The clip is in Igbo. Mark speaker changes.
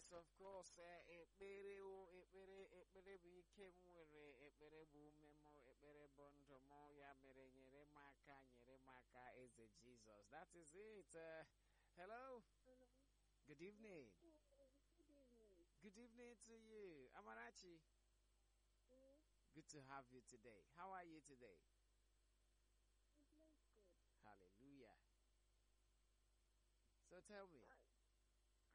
Speaker 1: ekpere o ekpere bụ ike m nwere, ekpere bụ ume m, ekpere bụ ndụ m, ya mere nyere m aka eze Jesus. That is it. Hello.
Speaker 2: Hello.
Speaker 1: Good evening.
Speaker 2: Good evening.
Speaker 1: Good evening to you, Amarachi.
Speaker 2: Mm,
Speaker 1: Good to have you today. How are you today?
Speaker 2: it looks good.
Speaker 1: Hallelujah. So tell me,